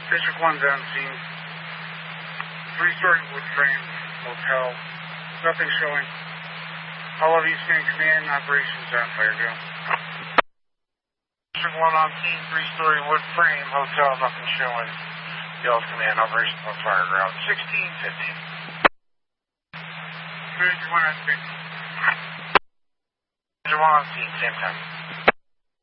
District 1's on scene. Three-story wood frame hotel. Nothing showing. All of East Main Command operations on fire drill. District 1 on scene, three-story wood frame hotel, nothing showing. Yells Command operations on fire ground. 1650. District 1 on scene. District 1 on scene, same time.